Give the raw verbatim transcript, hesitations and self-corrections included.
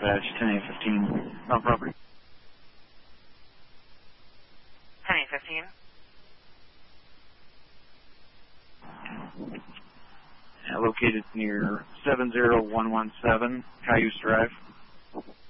dispatch, ten A fifteen, on property. ten A fifteen. Uh, located near seven zero one one seven Cayuse Drive.